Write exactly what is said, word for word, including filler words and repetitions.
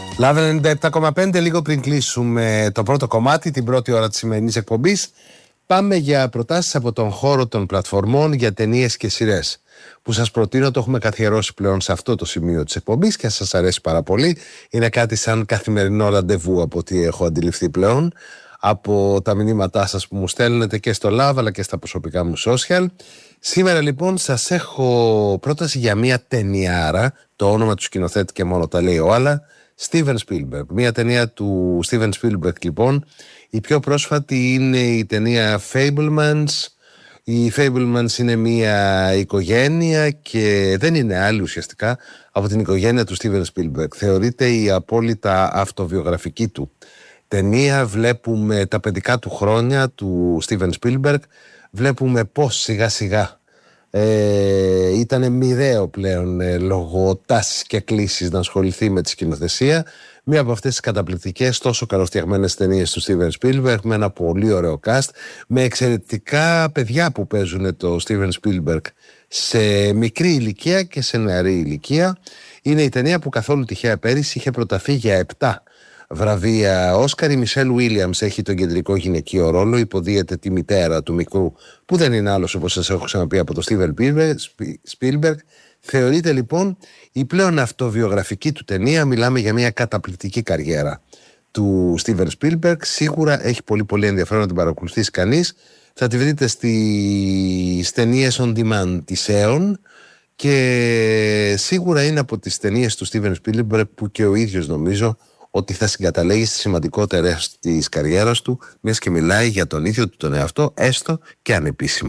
Λάβε ενενήντα επτά κόμμα πέντε, λίγο πριν κλείσουμε το πρώτο κομμάτι, την πρώτη ώρα της σημερινής εκπομπής, πάμε για προτάσεις από τον χώρο των πλατφορμών για ταινίες και σειρές. Που σας προτείνω, το έχουμε καθιερώσει πλέον σε αυτό το σημείο της εκπομπής και σας αρέσει πάρα πολύ. Είναι κάτι σαν καθημερινό ραντεβού από ό,τι έχω αντιληφθεί πλέον, από τα μηνύματά σας που μου στέλνετε και στο Love αλλά και στα προσωπικά μου social. Σήμερα λοιπόν σας έχω πρόταση για μια ταινιάρα, το όνομα του σκηνοθέτη και μόνο τα λέει ο άλλα, Steven Spielberg. Μια ταινία του Steven Spielberg λοιπόν. Η πιο πρόσφατη είναι η ταινία Fabelmans. Οι Fabelmans είναι μια οικογένεια και δεν είναι άλλη ουσιαστικά από την οικογένεια του Steven Spielberg. Θεωρείται η απόλυτα αυτοβιογραφική του ταινία. Βλέπουμε τα παιδικά του χρόνια του Steven Spielberg. Βλέπουμε πως σιγά σιγά ε, ήταν μοιραίο πλέον ε, λόγω τάσης και κλίσης να ασχοληθεί με τη σκηνοθεσία. Μία από αυτές τις καταπληκτικές, τόσο καλοφτιαγμένες ταινίες του Steven Spielberg, με ένα πολύ ωραίο cast, με εξαιρετικά παιδιά που παίζουν το Steven Spielberg σε μικρή ηλικία και σε νεαρή ηλικία. Είναι η ταινία που καθόλου τυχαία πέρυσι είχε προταθεί για επτά βραβεία Όσκαρ. Η Μισελ Βίλιαμς έχει τον κεντρικό γυναικείο ρόλο, υποδίεται τη μητέρα του μικρού, που δεν είναι άλλος, όπως σας έχω ξαναπεί, από το Steven Spielberg. Θεωρείται λοιπόν η πλέον αυτοβιογραφική του ταινία. Μιλάμε για μια καταπληκτική καριέρα του Steven Spielberg. Σίγουρα έχει πολύ πολύ ενδιαφέρον να την παρακολουθήσει κανείς. Θα τη βρείτε στις ταινίες on demand της Aeon και σίγουρα είναι από τις ταινίες του Steven Spielberg που και ο ίδιος νομίζω ότι θα συγκαταλέγει στις σημαντικότερες της καριέρας του, μιας και μιλάει για τον ίδιο του τον εαυτό, έστω και ανεπίσημα.